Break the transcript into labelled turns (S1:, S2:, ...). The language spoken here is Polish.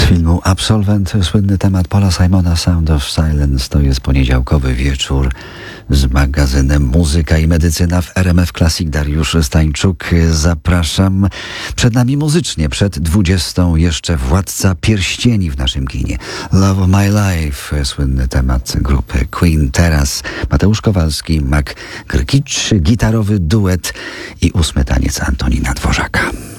S1: filmu Absolwent, słynny temat Paula Simona Sound of Silence. To jest poniedziałkowy wieczór z magazynem Muzyka i Medycyna w RMF Classic. Dariusz Stańczuk, zapraszam. Przed nami muzycznie, przed 20 jeszcze Władca Pierścieni w naszym kinie. Love of My Life, słynny temat grupy Queen. Teraz Mateusz Kowalski, Mac Grkicz, gitarowy duet i 8. taniec Antonina Dworzaka.